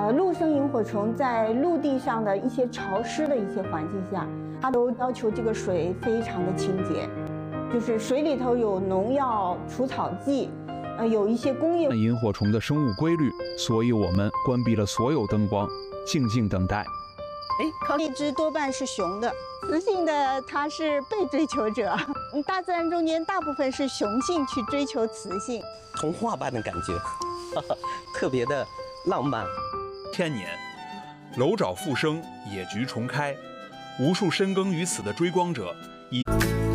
陆生萤火虫在陆地上的一些潮湿的一些环境下，它都要求这个水非常的清洁，就是水里头有农药、除草剂，有一些工业。 萤火虫的生物规律，所以我们关闭了所有灯光，静静等待。 一只多半是雄的，雌性的它是被追求者。大自然中间大部分是雄性去追求雌性， 童话般的感觉，特别的浪漫。 1000年，楼沼复生，野菊重开，无数深耕于此的追光者以。